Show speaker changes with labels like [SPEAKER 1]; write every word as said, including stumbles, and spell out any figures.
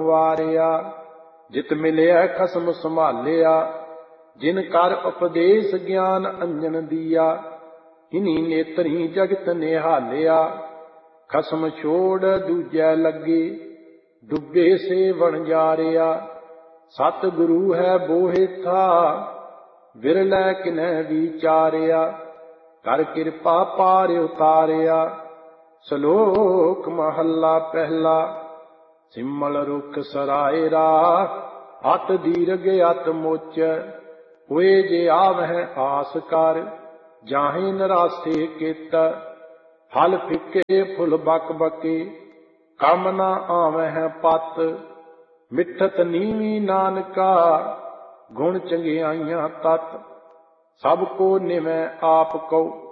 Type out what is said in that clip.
[SPEAKER 1] ਵਾਰਿਆ। ਜਿਤ ਮਿਲਿਆ ਖਸਮ ਸੰਭਾਲਿਆ, ਜਿਨ ਕਰ ਉਪਦੇਸ਼ ਗਿਆਨ ਅੰਜਨ ਦੀਆ। ਇਨੀ ਨੇਤਰੀ ਜਗਤ ਨਿਹਾਲਿਆ, ਖਸਮ ਛੋੜ ਦੂਜੈ ਲੱਗੇ, ਡੁੱਬੇ ਸੇ ਵਣਜਾਰਿਆ। ਸਤਿਗੁਰੂ ਹੈ ਬੋਹਿਥਾ, ਵਿਰਲੇ ਕਿਨੈ ਵਿਚਾਰਿਆ। ਕਰ ਕਿਰਪਾ ਪਾਰ ਉਤਾਰਿਆ। ਸ਼ਲੋਕ ਮਹੱਲਾ ਪਹਿਲਾ। ਸਿਮਲ ਰੁਖ ਸਰਾਇਰਾ, ਅਤ ਦੀਰਘ ਅਤ ਮੁਚ। ਹੋਏ ਜੇ ਆਵਹਿ ਆਸ ਕਰ, ਜਾਹੇ ਨਰਾਸੇ ਕਿਤ। ਫਲ ਫਿੱਕੇ ਫੁੱਲ ਬਕ ਬਕੇ, ਕੰਮ ਨਾ ਆਵਹਿ ਪਤ। ਮਿੱਠਤ ਨੀਵੀ ਨਾਨਕਾ, ਗੁਣ ਚੰਗਿਆਈਆਂ ਤਤ। ਸਭ ਕੋ ਨਿਵੈ ਆਪ ਕਉ,